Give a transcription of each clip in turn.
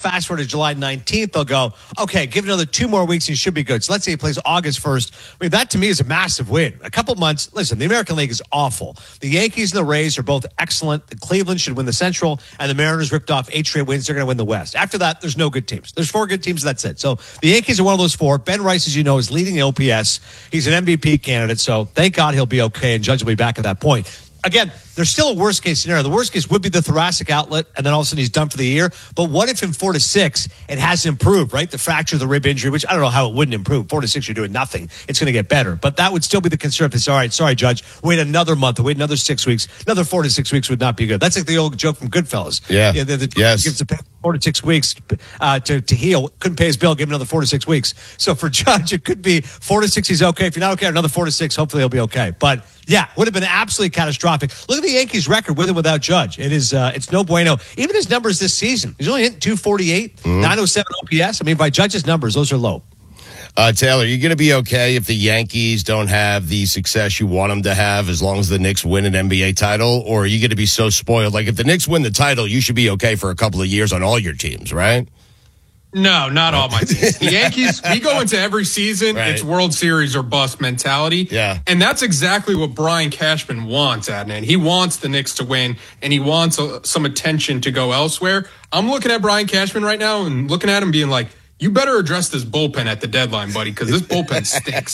fast forward to July 19th, they'll go, okay, give it another 2 more weeks and you should be good. So let's say he plays August 1st. I mean, that to me is a massive win. A couple months. Listen, the American League is awful. The Yankees and the Rays are both excellent. Cleveland should win the Central, and the Mariners ripped off 8 straight wins. They're going to win the West. After that, there's no good teams. There's 4 good teams, that's it. So the Yankees are one of those 4. Ben Rice, as you know, is leading the OPS. He's an MVP candidate, so thank God he'll be okay, and Judge will be back at that point. Again, there's still a worst-case scenario. The worst case would be the thoracic outlet, and then all of a sudden he's done for the year. But what if in 4 to 6 it has improved, right? The fracture, the rib injury, which I don't know how it wouldn't improve. 4 to 6, you're doing nothing. It's going to get better. But that would still be the concern. If it's, all right, sorry, Judge, wait another month, wait another 6 weeks. Another 4 to 6 weeks would not be good. That's like the old joke from Goodfellas. Yeah. Yes. Gives the 4 to 6 weeks to heal. Couldn't pay his bill, give him another 4 to 6 weeks. So for Judge, it could be 4 to 6, he's okay. If you're not okay, another 4 to 6, hopefully he'll be okay. But yeah, would have been absolutely catastrophic. Look at the Yankees' record with and without Judge. It is, it's no bueno. Even his numbers this season, he's only hitting 248, 907 OPS. I mean, by Judge's numbers, those are low. Taylor, you're going to be okay if the Yankees don't have the success you want them to have as long as the Knicks win an NBA title? Or are you going to be so spoiled? Like, if the Knicks win the title, you should be okay for a couple of years on all your teams, right? No, not all my teams. The Yankees, we go into every season, right. It's World Series or bust mentality. Yeah. And that's exactly what Brian Cashman wants, Adnan. He wants the Knicks to win, and he wants some attention to go elsewhere. I'm looking at Brian Cashman right now and looking at him being like, you better address this bullpen at the deadline, buddy, because this bullpen stinks.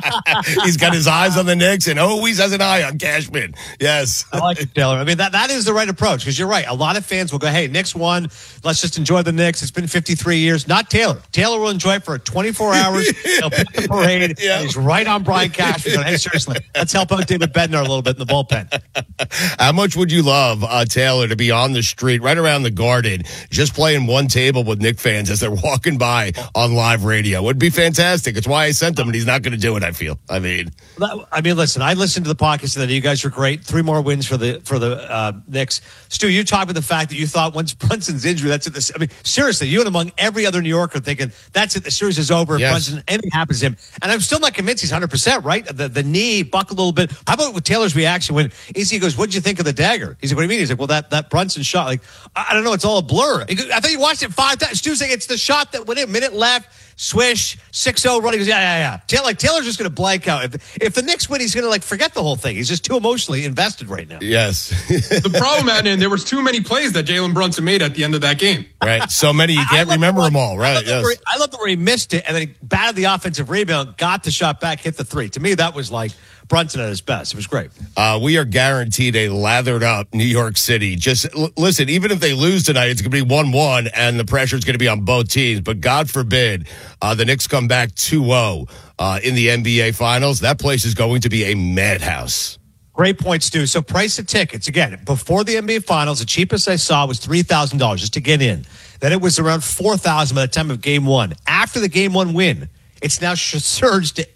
He's got his eyes on the Knicks and always has an eye on Cashman. Yes. I like it, Taylor. I mean, that is the right approach, because you're right. A lot of fans will go, hey, Knicks won. Let's just enjoy the Knicks. It's been 53 years. Not Taylor. Taylor will enjoy it for 24 hours. He'll pick the parade. Yeah. He's right on Brian Cashman. Going, hey, seriously, let's help out David Bednar a little bit in the bullpen. How much would you love, Taylor, to be on the street right around the Garden, just playing one table with Knicks fans as they're walking by on live radio? It would be fantastic. It's why I sent him, and he's not going to do it, I feel. I mean, listen, I listened to the podcast today. You guys were great. 3 more wins for the Knicks. Stu, you talked about the fact that you thought once Brunson's injury, that's it. I mean, seriously, you and among every other New Yorker thinking, that's it, the series is over. Yes. Brunson, anything happens to him. And I'm still not convinced he's 100%, right? The knee buckled a little bit. How about with Taylor's reaction when Izzy goes, what'd you think of the dagger? He's like, what do you mean? He's like, well, that Brunson shot, like, I don't know, it's all a blur. He goes, I thought you watched it 5 times. Stu's like, it's the shot that went in, minute left, swish, 6-0 running. He goes, yeah. Taylor's just going to blank out. If the Knicks win, he's going to forget the whole thing. He's just too emotionally invested right now. Yes. The problem, Adnan, there was too many plays that Jalen Brunson made at the end of that game. Right. So many, you can't remember them all. Right. Yes. I love the where he missed it, and then he batted the offensive rebound, got the shot back, hit the 3. To me, that was like Brunson at his best. It was great. We are guaranteed a lathered up New York City. Just listen, even if they lose tonight, it's going to be 1-1, and the pressure is going to be on both teams. But God forbid the Knicks come back 2-0 in the NBA Finals. That place is going to be a madhouse. Great point, Stu. So price of tickets, again, before the NBA Finals, the cheapest I saw was $3,000 just to get in. Then it was around $4,000 by the time of Game 1. After the Game 1 win, it's now surged to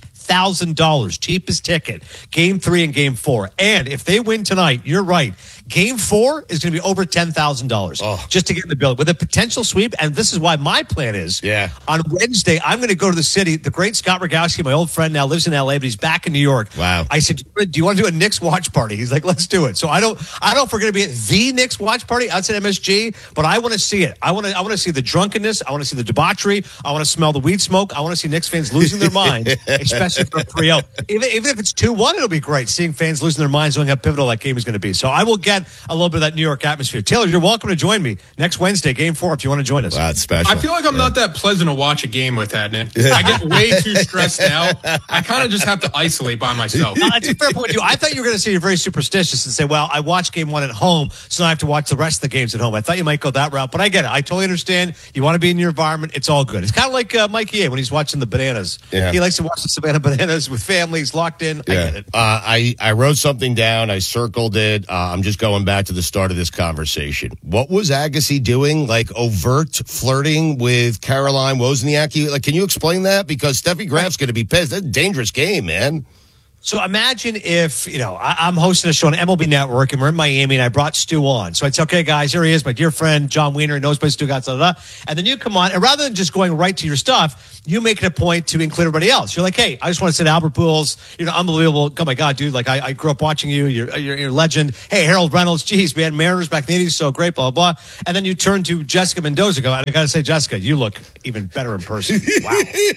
$8,000, cheapest ticket. Game 3 and Game 4. And if they win tonight, you're right. Game 4 is going to be over $10,000 just to get in the building with a potential sweep. And this is why my plan is on Wednesday, I'm going to go to the city. The great Scott Rogowski, my old friend, now lives in LA, but he's back in New York. Wow. I said, do you want to do a Knicks watch party? He's like, let's do it. So I don't know if we're going to be at the Knicks watch party outside MSG, but I want to see it. I want to see the drunkenness. I want to see the debauchery. I want to smell the weed smoke. I want to see Knicks fans losing their minds, especially for 3-0. Even if it's 2-1, it'll be great seeing fans losing their minds, knowing how pivotal that game is going to be. So I will get a little bit of that New York atmosphere. Taylor, you're welcome to join me next Wednesday, Game 4, if you want to join us. Wow, that's special. I feel like I'm not that pleasant to watch a game with, Adnan. I get way too stressed out. I kind of just have to isolate by myself. No, that's a fair point, too. I thought you were going to say you're very superstitious and say, well, I watched Game 1 at home, so now I have to watch the rest of the games at home. I thought you might go that route, but I get it. I totally understand. You want to be in your environment. It's all good. It's kind of like Mikey A when he's watching the Bananas. Yeah. He likes to watch the Savannah Bananas with families locked in. I get it. I wrote something down. I circled it. I'm just going back to the start of this conversation. What was Agassi doing? Like overt flirting with Caroline Wozniacki? Like, can you explain that? Because Steffi Graf's going to be pissed. That's a dangerous game, man. So imagine if, I'm hosting a show on MLB Network and we're in Miami and I brought Stu on. So I'd say, okay, guys, here he is, my dear friend, John Wiener, knows by Stu Gatz, and then you come on, and rather than just going right to your stuff, you make it a point to include everybody else. You're like, hey, I just want to say Albert Pujols, unbelievable. Oh my God, dude, like I grew up watching you. You're a legend. Hey, Harold Reynolds, geez, we had Mariners back in the 80s, so great, blah, blah, blah. And then you turn to Jessica Mendoza, and I got to say, Jessica, you look even better in person. Wow.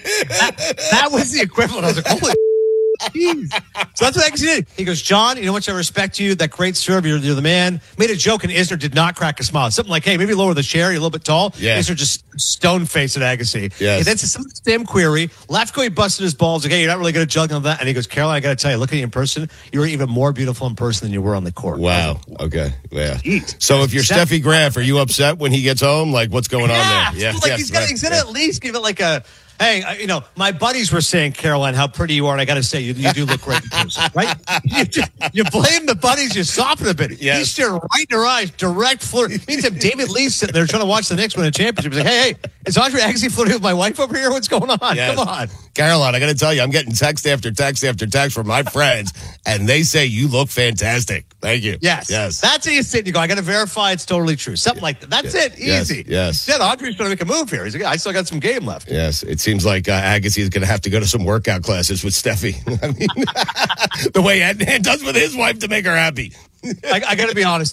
that was the equivalent. I was like, holy jeez. So that's what Agassi did. He goes, John, you know how much I respect you. That great serve. You're the man. Made a joke, and Isner did not crack a smile. Something like, hey, maybe lower the chair. You're a little bit tall. Yeah. Isner just stone-faced at Agassi. Yes. And then some same query. Lefko, he busted his balls. Like, hey, you're not really good at juggling on that. And he goes, Caroline, I got to tell you, look at you in person. You were even more beautiful in person than you were on the court. Wow. Okay. Yeah. Jeez. So if you're Steffi Graf, are you upset when he gets home? Like, what's going on there? Yeah. Like he's going to at least give it like a, hey, my buddies were saying, Caroline, how pretty you are, and I got to say, you do look great in person, right? You blame the buddies, you soften a bit. Yes. He stared right in her eyes, direct flirt. Meantime, David Lee sitting there trying to watch the Knicks win a championship. He's like, hey, is Andre Agassi flirting with my wife over here? What's going on? Yes. Come on. Caroline, I got to tell you, I'm getting text after text after text from my friends, and they say you look fantastic. Thank you. Yes. That's how you sit and you go, I got to verify it's totally true. Something like that. That's it. Easy. Yes. Said Andre's trying to make a move here. He's like, I still got some game left. Yes. It seems like Agassi is going to have to go to some workout classes with Steffi. I mean, the way Ednan does with his wife to make her happy. I got to be honest.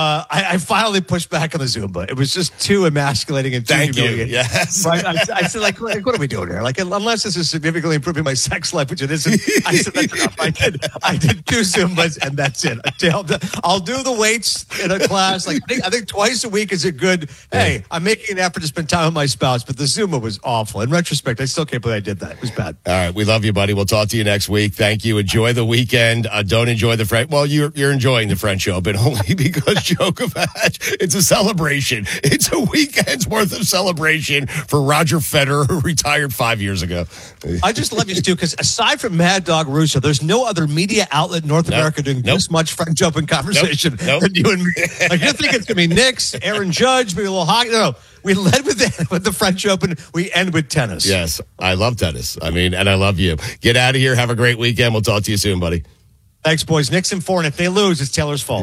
I finally pushed back on the Zumba. It was just too emasculating and too humiliating. Yes. Right? I said, like, what are we doing here? Like, unless this is significantly improving my sex life, which it isn't. I said, that's enough. I did 2 Zumbas, and that's it. I'll do the weights in a class. Like, I think twice a week is a good. Hey, I'm making an effort to spend time with my spouse, but the Zumba was awful. In retrospect, I still can't believe I did that. It was bad. All right, we love you, buddy. We'll talk to you next week. Thank you. Enjoy the weekend. Don't enjoy the French. Well, you're enjoying the French Open only because Djokovic. It's a celebration. It's a weekend's worth of celebration for Roger Federer, who retired 5 years ago. I just love you, Stu, because aside from Mad Dog Russo, there's no other media outlet in North America doing this much French Open conversation than you and me. Like, you think it's going to be Knicks, Aaron Judge, maybe a little hockey. No. We led with the French Open. We end with tennis. Yes, I love tennis. I mean, and I love you. Get out of here. Have a great weekend. We'll talk to you soon, buddy. Thanks, boys. Knicks in 4, and if they lose, it's Taylor's fault.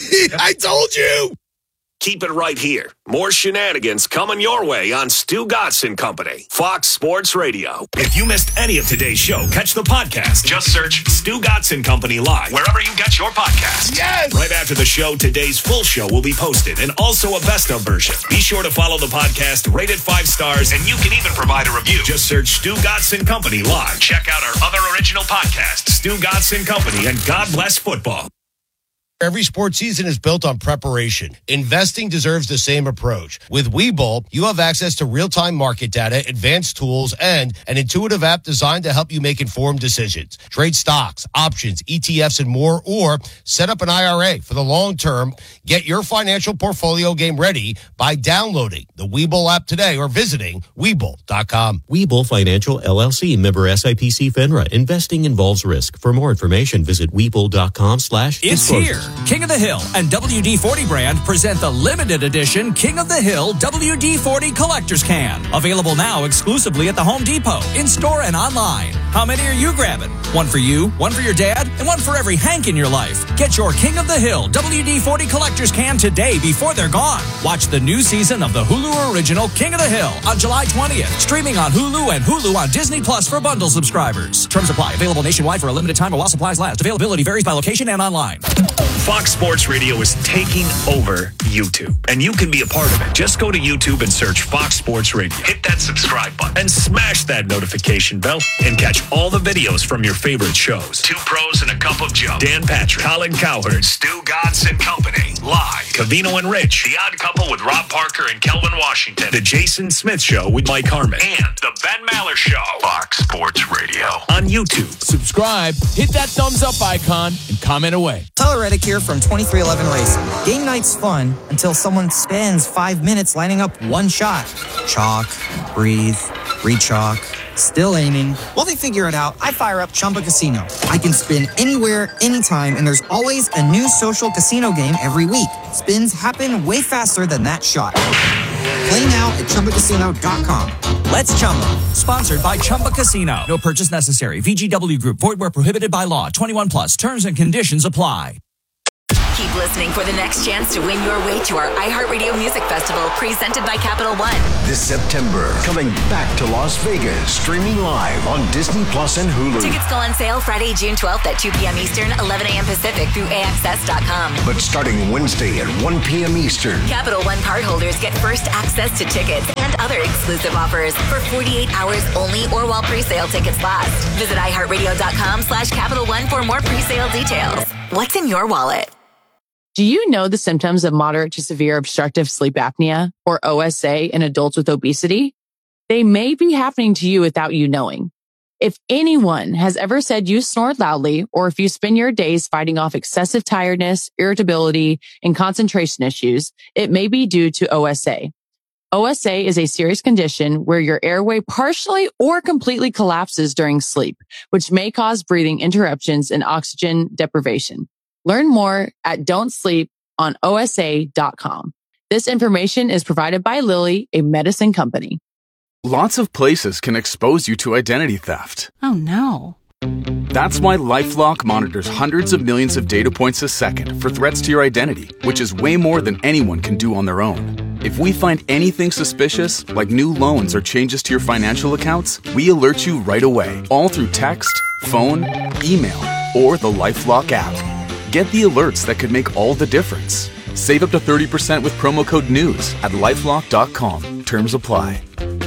I told you. Keep it right here. More shenanigans coming your way on Stu Gatz and Company, Fox Sports Radio. If you missed any of today's show, catch the podcast. Just search Stu Gatz and Company Live wherever you get your podcasts. Yes! Right after the show, today's full show will be posted and also a best of version. Be sure to follow the podcast, rate it 5 stars, and you can even provide a review. Just search Stu Gatz and Company Live. Check out our other original podcasts, Stu Gatz and Company, and God Bless Football. Every sports season is built on preparation. Investing deserves the same approach. With Webull, you have access to real-time market data, advanced tools, and an intuitive app designed to help you make informed decisions. Trade stocks, options, ETFs, and more, or set up an IRA for the long term. Get your financial portfolio game ready by downloading the Webull app today or visiting Webull.com. Webull Financial LLC, member SIPC FINRA. Investing involves risk. For more information, visit Webull.com/disclosures. It's here. King of the Hill and WD-40 brand present the limited edition King of the Hill WD-40 Collector's Can. Available now exclusively at the Home Depot, in-store and online. How many are you grabbing? One for you, one for your dad, and one for every Hank in your life. Get your King of the Hill WD-40 Collector's Can today before they're gone. Watch the new season of the Hulu original King of the Hill on July 20th. Streaming on Hulu and Hulu on Disney Plus for bundle subscribers. Terms apply. Available nationwide for a limited time while supplies last. Availability varies by location and online. Fox Sports Radio is taking over YouTube, and you can be a part of it. Just go to YouTube and search Fox Sports Radio. Hit that subscribe button and smash that notification bell and catch all the videos from your favorite shows. 2 Pros and a Cup of Joe. Dan Patrick, Colin Cowherd, Stu Gatz and Company. Live. Covino and Rich. The Odd Couple with Rob Parker and Kelvin Washington. The Jason Smith Show with Mike Harmon. And The Ben Maller Show. Fox Sports Radio. On YouTube. Subscribe, hit that thumbs up icon, and comment away. Tyler Reddick here from 2311 Racing. Game night's fun until someone spends 5 minutes lining up one shot. Chalk, breathe, re-chalk, still aiming. While they figure it out, I fire up Chumba Casino. I can spin anywhere, anytime, and there's always a new social casino game every week. Spins happen way faster than that shot. Play now at ChumbaCasino.com. Let's Chumba. Sponsored by Chumba Casino. No purchase necessary. VGW Group. Void where prohibited by law. 21 plus. Terms and conditions apply. Keep listening for the next chance to win your way to our iHeartRadio Music Festival presented by Capital One. This September, coming back to Las Vegas, streaming live on Disney Plus and Hulu. Tickets go on sale Friday, June 12th at 2 p.m. Eastern, 11 a.m. Pacific through AXS.com. But starting Wednesday at 1 p.m. Eastern, Capital One cardholders get first access to tickets and other exclusive offers for 48 hours only or while pre-sale tickets last. Visit iHeartRadio.com/Capital One for more pre-sale details. What's in your wallet? Do you know the symptoms of moderate to severe obstructive sleep apnea, or OSA, in adults with obesity? They may be happening to you without you knowing. If anyone has ever said you snore loudly, or if you spend your days fighting off excessive tiredness, irritability, and concentration issues, it may be due to OSA. OSA is a serious condition where your airway partially or completely collapses during sleep, which may cause breathing interruptions and oxygen deprivation. Learn more at don'tsleeponosa.com. This information is provided by Lilly, a medicine company. Lots of places can expose you to identity theft. Oh, no. That's why LifeLock monitors hundreds of millions of data points a second for threats to your identity, which is way more than anyone can do on their own. If we find anything suspicious, like new loans or changes to your financial accounts, we alert you right away, all through text, phone, email, or the LifeLock app. Get the alerts that could make all the difference. Save up to 30% with promo code NEWS at LifeLock.com. Terms apply.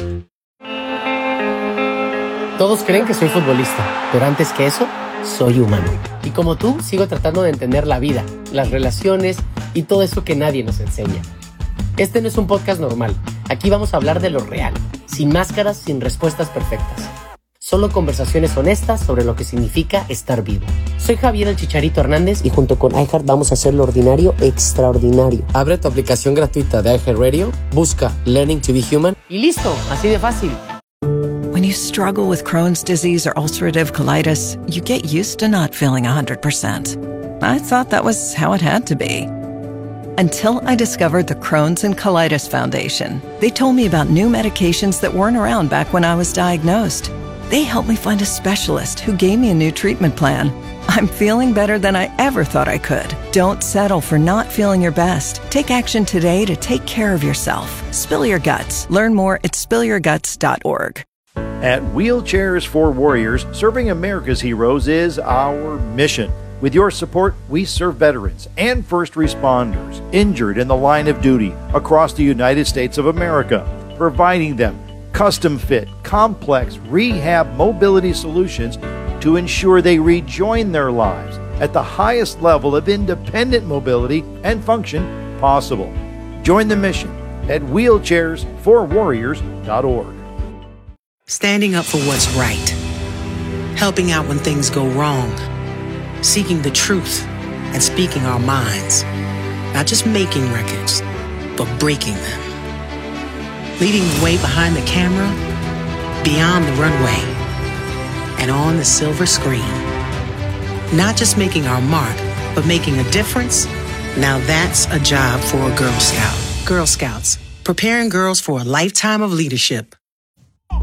Todos creen que soy futbolista, pero antes que eso, soy humano. Y como tú, sigo tratando de entender la vida, las relaciones y todo eso que nadie nos enseña. Este no es un podcast normal. Aquí vamos a hablar de lo real, sin máscaras, sin respuestas perfectas. Solo conversaciones honestas sobre lo que significa estar vivo. Soy Javier el Chicharito Hernández y junto con iHeart vamos a hacer lo ordinario extraordinario. Abre tu aplicación gratuita de iHeartRadio, busca Learning to be Human y listo, así de fácil. When you struggle with Crohn's disease or ulcerative colitis, you get used to not feeling 100%. I thought that was how it had to be. Until I discovered the Crohn's and Colitis Foundation. They told me about new medications that weren't around back when I was diagnosed. They helped me find a specialist who gave me a new treatment plan. I'm feeling better than I ever thought I could. Don't settle for not feeling your best. Take action today to take care of yourself. Spill your guts. Learn more at spillyourguts.org. At Wheelchairs for Warriors, serving America's heroes is our mission. With your support, we serve veterans and first responders injured in the line of duty across the United States of America, providing them custom-fit, complex rehab mobility solutions to ensure they rejoin their lives at the highest level of independent mobility and function possible. Join the mission at wheelchairsforwarriors.org. Standing up for what's right, helping out when things go wrong, seeking the truth and speaking our minds, not just making records, but breaking them. Leading the way behind the camera, beyond the runway, and on the silver screen. Not just making our mark, but making a difference. Now that's a job for a Girl Scout. Girl Scouts, preparing girls for a lifetime of leadership.